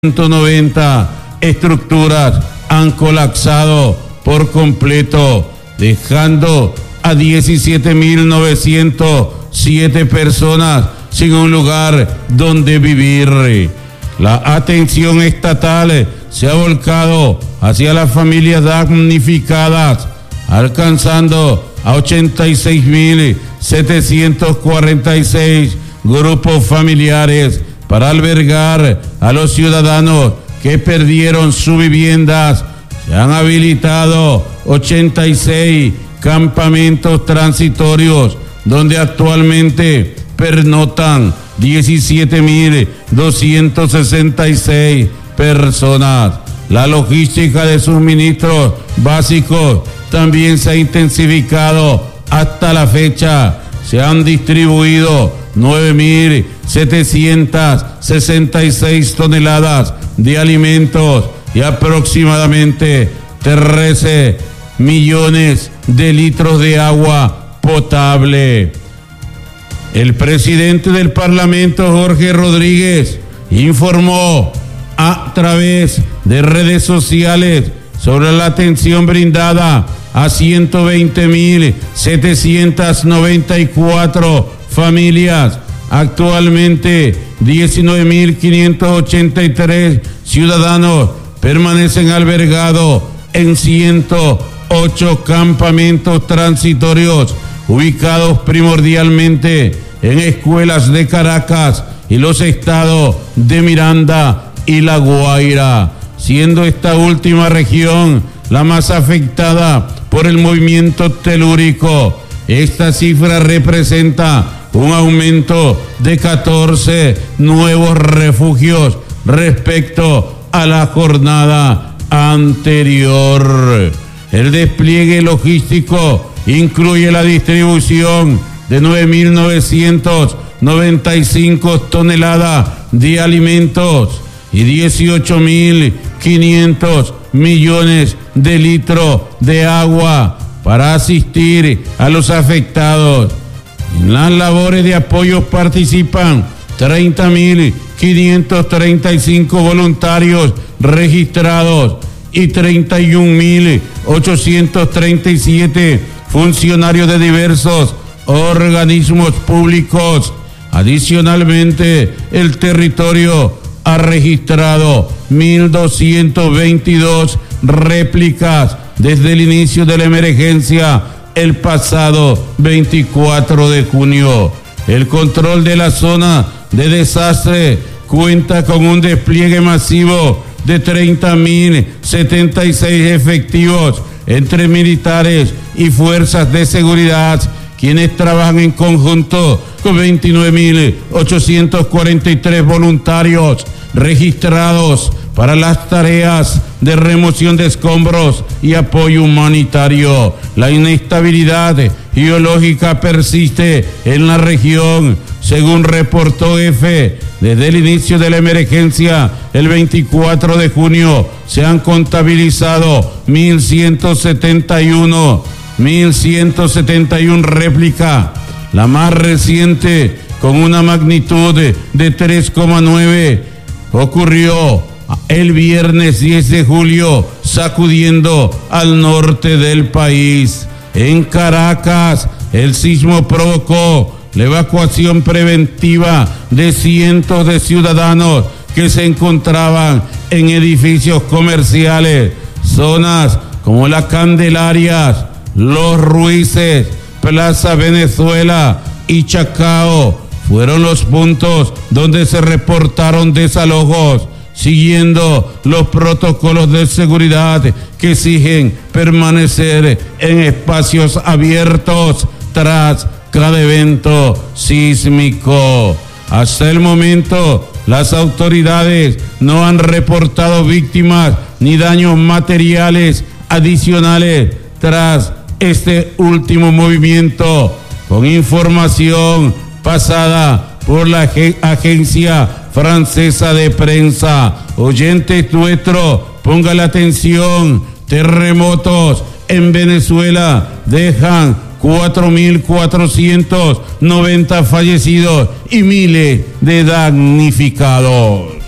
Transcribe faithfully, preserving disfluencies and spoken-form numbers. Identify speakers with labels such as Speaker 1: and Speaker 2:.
Speaker 1: ciento noventa estructuras han colapsado por completo, dejando a diecisiete mil novecientas siete personas sin un lugar donde vivir. La atención estatal se ha volcado hacia las familias damnificadas, alcanzando a ochenta y seis mil setecientos cuarenta y seis grupos familiares para albergar a los ciudadanos que perdieron sus viviendas. Se han habilitado ochenta y seis campamentos transitorios donde actualmente pernoctan diecisiete mil doscientas sesenta y seis personas. La logística de suministros básicos también se ha intensificado. Hasta la fecha se han distribuido nueve mil setecientas sesenta y seis toneladas de alimentos y aproximadamente trece millones de litros de agua potable. El presidente del Parlamento, Jorge Rodríguez, informó a través de redes sociales sobre la atención brindada a ciento veinte mil setecientas noventa y cuatro familias. Actualmente diecinueve mil quinientos ochenta y tres ciudadanos permanecen albergados en ciento ocho campamentos transitorios ubicados primordialmente en escuelas de Caracas y los estados de Miranda y La Guaira, siendo esta última región la más afectada por el movimiento telúrico. Esta cifra representa un aumento de catorce nuevos refugios respecto a la jornada anterior. El despliegue logístico incluye la distribución de nueve mil novecientas noventa y cinco toneladas de alimentos y dieciocho mil quinientos millones de litros de agua para asistir a los afectados. En las labores de apoyo participan treinta mil quinientos treinta y cinco voluntarios registrados y treinta y un mil ochocientos treinta y siete funcionarios de diversos organismos públicos. Adicionalmente, el territorio ha registrado mil doscientas veintidós réplicas desde el inicio de la emergencia el pasado veinticuatro de junio. El control de la zona de desastre cuenta con un despliegue masivo de treinta mil setenta y seis efectivos entre militares y fuerzas de seguridad, quienes trabajan en conjunto con veintinueve mil ochocientos cuarenta y tres voluntarios registrados para las tareas de remoción de escombros y apoyo humanitario. La inestabilidad geológica persiste en la región, según reportó EFE. Desde el inicio de la emergencia, el veinticuatro de junio, se han contabilizado mil ciento setenta y uno réplicas. La más reciente, con una magnitud de, de tres coma nueve, ocurrió el viernes diez de julio, sacudiendo al norte del país. En Caracas, el sismo provocó la evacuación preventiva de cientos de ciudadanos que se encontraban en edificios comerciales, zonas como La Candelarias, Los Ruices, Plaza Venezuela y Chacao fueron los puntos donde se reportaron desalojos, siguiendo los protocolos de seguridad que exigen permanecer en espacios abiertos tras cada evento sísmico. Hasta el momento, las autoridades no han reportado víctimas ni daños materiales adicionales tras este último movimiento. Con información pasada por la agencia francesa de prensa, oyentes nuestros, ponga la atención: terremotos en Venezuela dejan cuatro mil cuatrocientos noventa fallecidos y miles de damnificados.